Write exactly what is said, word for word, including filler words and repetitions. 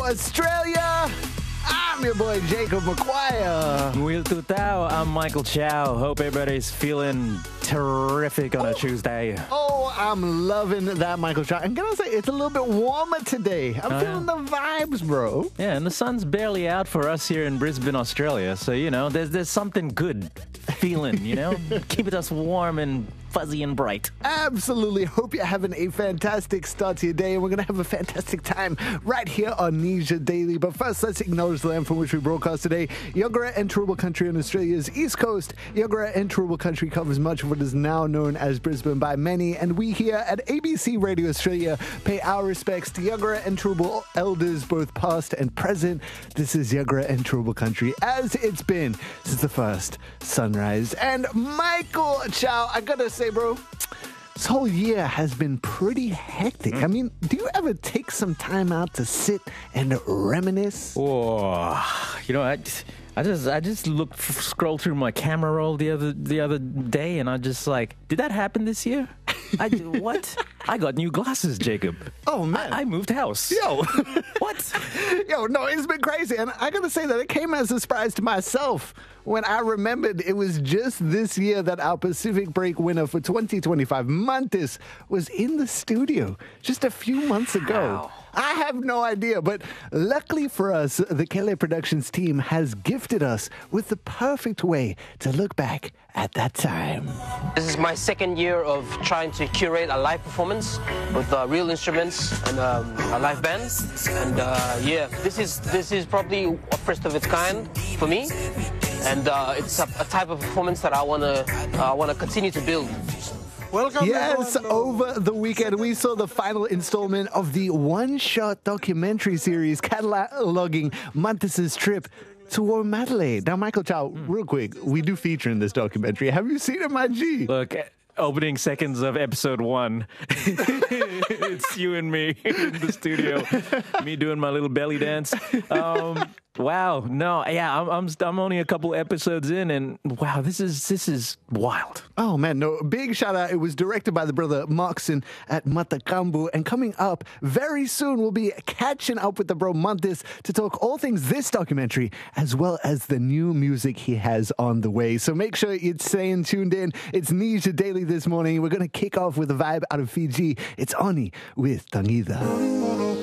Australia. I'm your boy, Jacob McGuire. Will tu tao, I'm Michael Chow. Hope everybody's feeling terrific on a Tuesday. Oh, I'm loving that, Michael Chow. And can I say, it's a little bit warmer today. I'm Oh, feeling yeah. the vibes, bro. Yeah, and the sun's barely out for us here in Brisbane, Australia. So, you know, there's there's something good feeling, you know? Keeping us warm and fuzzy and bright. Absolutely. Hope you're having a fantastic start to your day, and we're going to have a fantastic time right here on Nisha Daily. But first, let's acknowledge the land from which we broadcast today. Yugara and Turrbal Country on Australia's east coast. Yugara and Turrbal Country covers much of what is now known as Brisbane by many, and we here at A B C Radio Australia pay our respects to Yugara and Turrbal elders, both past and present. This is Yugara and Turrbal Country as it's been since the first sunrise. And Michael Chow, I gotta say, bro, this whole year has been pretty hectic. I mean, do you ever take some time out to sit and reminisce? Oh, you know, I, I just I just looked, scrolled through my camera roll the other the other day, and I just like, did that happen this year? I what? I got new glasses, Jacob. Oh, man. I, I moved house. Yo. What? Yo, no, it's been crazy. And I gotta say that it came as a surprise to myself when I remembered it was just this year that our Pacific Break winner for twenty twenty-five, Mantis, was in the studio just a few months ago. Wow. I have no idea, but luckily for us, the Kele Productions team has gifted us with the perfect way to look back at that time. This is my second year of trying to curate a live performance with uh, real instruments and um, a live band. And uh, yeah, this is this is probably a first of its kind for me. And uh, it's a, a type of performance that I wanna uh, wanna continue to build. Welcome, Yes, everyone. over the weekend we saw the final installment of the one-shot documentary series cataloging Mantis's trip to Womadelaide. Now, Michael Chow, real quick, we do feature in this documentary. Have you seen it, my G? Look, opening seconds of episode one. It's you and me in the studio. Me doing my little belly dance. Um, wow. No, yeah, I'm, I'm I'm only a couple episodes in, and wow, this is this is wild. Oh, man, no, big shout out. It was directed by the brother Markson at Matakambu. And coming up very soon, we'll be catching up with the bro Mantis to talk all things this documentary, as well as the new music he has on the way. So make sure you're staying tuned in. It's Nisha Daily this morning. We're going to kick off with a vibe out of Fiji. It's Oni with Tangida.